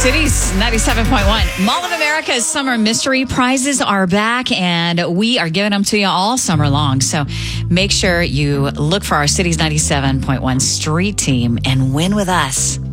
Cities 97.1. Mall of America's summer mystery prizes are back, and we are giving them to you all summer long. So make sure you look for our Cities 97.1 street team and win with us.